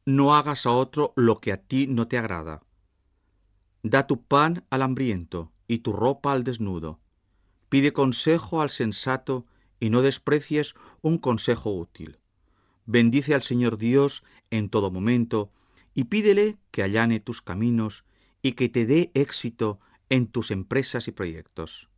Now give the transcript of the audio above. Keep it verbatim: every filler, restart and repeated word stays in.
No hagas a otro lo que a ti no te agrada. Da tu pan al hambriento y tu ropa al desnudo. Pide consejo al sensato y no desprecies un consejo útil. Bendice al Señor Dios en todo momento y pídele que allane tus caminos y que te dé éxito en tus empresas y proyectos.